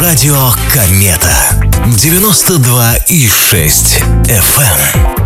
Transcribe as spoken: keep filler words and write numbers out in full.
Радио Комета. девяносто два и шесть эф эм.